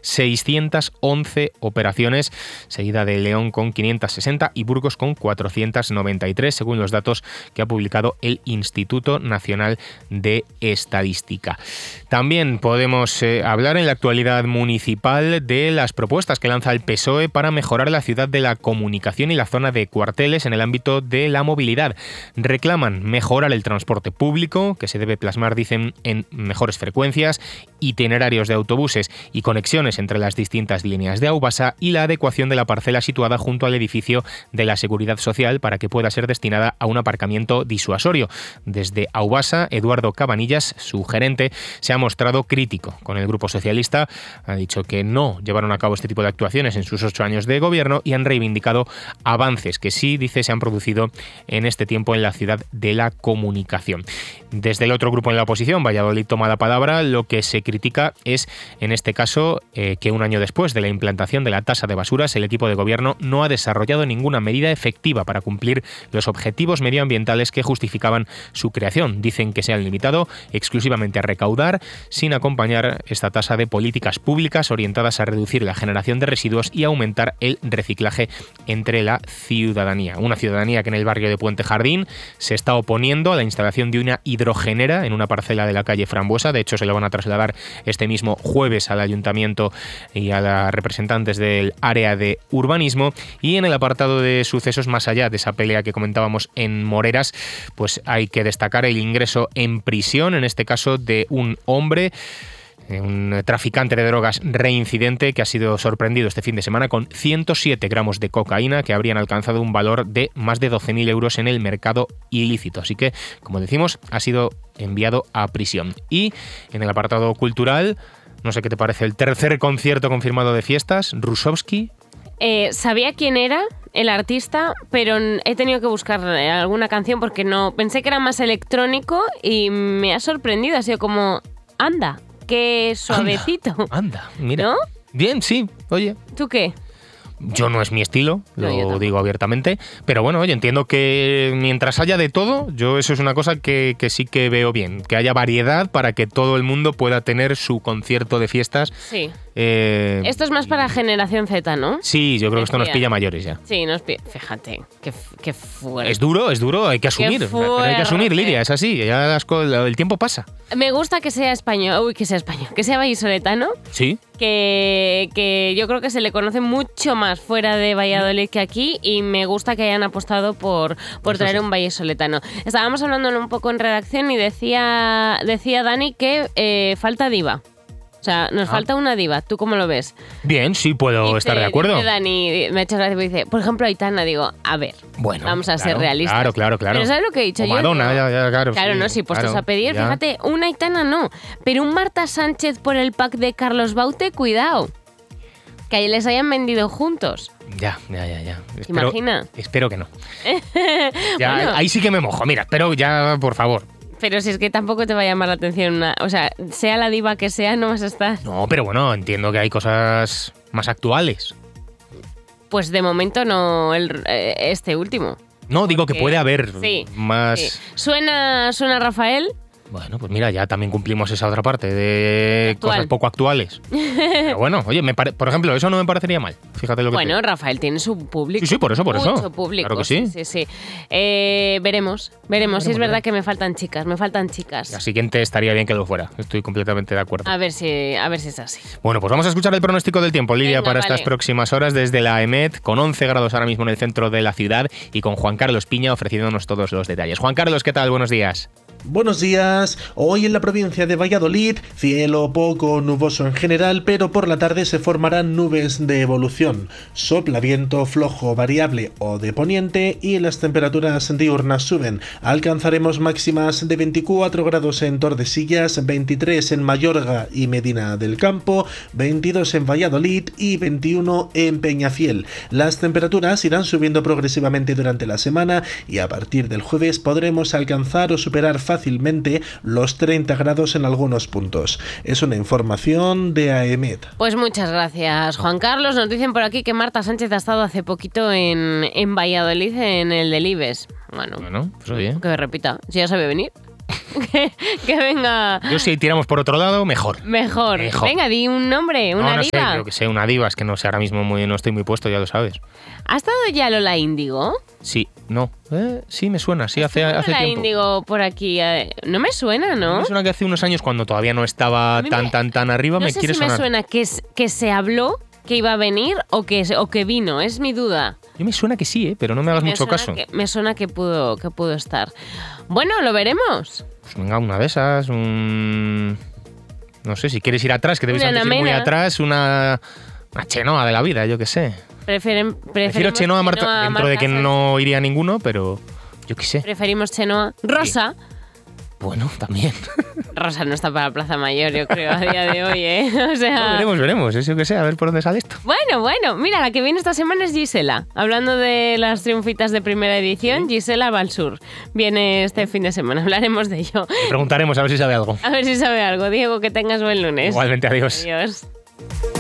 611 operaciones, seguida de León con 560 y Burgos con 493, según los datos que ha publicado el Instituto Nacional de Estadística. También podemos hablar en la actualidad municipal de las propuestas que lanza el PSOE para mejorar la ciudad de la comunicación y la zona de cuarteles en el ámbito de la movilidad. Reclaman mejorar el transporte público, que se debe plasmar, dicen, en mejores frecuencias, itinerarios de autobuses y conexiones entre las distintas líneas de Aubasa, y la adecuación de la parcela situada junto al edificio de la Seguridad Social para que pueda ser destinada a un aparcamiento disuasorio. Desde Aubasa, Eduardo Cabanillas, su gerente, se ha mostrado crítico con el Grupo Socialista. Ha dicho que no llevaron a cabo este tipo de actuaciones en sus 8 años de gobierno y han reivindicado avances que sí, dice, se han producido en este tiempo en la ciudad de la comunicación. Desde el otro grupo en la oposición, Valladolid toma la palabra. Lo que se critica es, en este caso, que un año después de la implantación de la tasa de basuras, el equipo de gobierno no ha desarrollado ninguna medida efectiva para cumplir los objetivos medioambientales que justificaban su creación. Dicen que se han limitado exclusivamente a recaudar, sin acompañar esta tasa de políticas públicas orientadas a reducir la generación de residuos y aumentar el reciclaje entre la ciudadanía. Una ciudadanía que en el barrio de Puente Jardín se está oponiendo a la instalación de una hidrogenera en una parcela de la calle Frambuesa. De hecho, se lo van a trasladar este mismo jueves al ayuntamiento y a los representantes del área de urbanismo. Y en el apartado de sucesos, más allá de esa pelea que comentábamos en Moreras, pues hay que destacar el ingreso en prisión, en este caso de un hombre, un traficante de drogas reincidente, que ha sido sorprendido este fin de semana con 107 gramos de cocaína que habrían alcanzado un valor de más de 12.000 euros en el mercado ilícito. Así que, como decimos, ha sido enviado a prisión. Y en el apartado cultural, no sé qué te parece el tercer concierto confirmado de Fiestas, Rusovsky. Sabía quién era el artista, pero he tenido que buscar alguna canción porque no pensé que era más electrónico y me ha sorprendido. Ha sido como, anda, qué suavecito. Anda, mira. ¿No? Bien, sí, oye. ¿Tú qué? Yo no es mi estilo, lo digo abiertamente, pero bueno, oye, entiendo que mientras haya de todo, yo eso es una cosa que sí que veo bien, que haya variedad para que todo el mundo pueda tener su concierto de fiestas. Sí. Esto es más para generación Z, ¿no? Sí, yo creo que esto nos pilla mayores ya. Sí, fíjate, qué fuerte. Es duro, hay que asumir. Pero hay que asumir, Lidia, es así, ya el tiempo pasa. Me gusta que sea español, que sea vallisoletano. Sí. Que yo creo que se le conoce mucho más fuera de Valladolid que aquí, y me gusta que hayan apostado por traer un vallisoletano. Estábamos hablando un poco en redacción y decía Dani que falta diva. O sea, nos falta una diva. ¿Tú cómo lo ves? Bien, sí puedo estar de acuerdo. Dice Dani, me ha hecho gracia, dice, por ejemplo, Aitana. Digo, a ver, bueno, vamos a ser realistas. Claro. Pero ¿sabes lo que he dicho yo? Madonna, claro. Claro, sí, no, si puestos a pedir, ya. fíjate, una Aitana no. Pero un Marta Sánchez por el pack de Carlos Baute, cuidado. Que ahí les hayan vendido juntos. Ya. ¿Te imaginas? Espero que no. Ya, Bueno. Ahí sí que me mojo. Mira, pero ya, por favor. Pero si es que tampoco te va a llamar la atención o sea, sea la diva que sea, no vas a estar. No, pero bueno, entiendo que hay cosas más actuales. Pues de momento no este último. No, digo que puede haber más... Sí. ¿Suena Rafael? Bueno, pues mira, ya también cumplimos esa otra parte de cosas poco actuales. Pero bueno, oye, por ejemplo, eso no me parecería mal. Fíjate lo que Bueno, Rafael tiene su público. Sí, por eso. Mucho público. Claro que sí. Sí. Veremos. Si es verdad que me faltan chicas. La siguiente estaría bien que lo fuera. Estoy completamente de acuerdo. A ver si es así. Bueno, pues vamos a escuchar el pronóstico del tiempo, Lidia, para estas vale. próximas horas desde la EMET, con 11 grados ahora mismo en el centro de la ciudad y con Juan Carlos Piña ofreciéndonos todos los detalles. Juan Carlos, ¿qué tal? Buenos días. Buenos días. Hoy en la provincia de Valladolid, cielo poco nuboso en general, pero por la tarde se formarán nubes de evolución. Sopla viento flojo variable o de poniente y las temperaturas diurnas suben. Alcanzaremos máximas de 24 grados en Tordesillas, 23 en Mayorga y Medina del Campo, 22 en Valladolid y 21 en Peñafiel. Las temperaturas irán subiendo progresivamente durante la semana y a partir del jueves podremos alcanzar o superar fácilmente los 30 grados en algunos puntos. Es una información de AEMET. Pues muchas gracias, Juan Carlos. Nos dicen por aquí que Marta Sánchez ha estado hace poquito en Valladolid, en el del IBEX. Bueno, pues oye. que me repita, si ya sabe venir. que venga. Yo si tiramos por otro lado, mejor. Mejor. Venga, di un nombre, una no diva. Sé, creo que sé, una diva, es que no sé, ahora mismo no estoy muy puesto, ya lo sabes. ¿Ha estado ya Lola Índigo? Sí, no. Sí, me suena, sí, hace Lola tiempo. Índigo por aquí. No me suena, ¿no? Me suena que hace unos años, cuando todavía no estaba tan arriba, no me sé quiere si sonar. me suena que se habló que iba a venir o que vino, es mi duda. Yo me suena que sí, pero no me hagas mucho caso. Me suena que pudo estar. Bueno, lo veremos. Pues venga, una de esas, no sé, si quieres ir atrás, que debes antes ir muy atrás, una Chenoa de la vida, yo qué sé. Prefiero Chenoa, Marta, dentro de que no iría ninguno, pero yo qué sé. Preferimos Chenoa. Rosa. Bueno, también. Rosa no está para Plaza Mayor, yo creo, a día de hoy, ¿eh? O sea... No, veremos, eso que sé, a ver por dónde sale esto. Bueno, mira, la que viene esta semana es Gisela. Hablando de las triunfitas de primera edición, Gisela va al sur. Viene este fin de semana, hablaremos de ello. Le preguntaremos a ver si sabe algo. A ver si sabe algo. Diego, que tengas buen lunes. Igualmente, adiós. Adiós.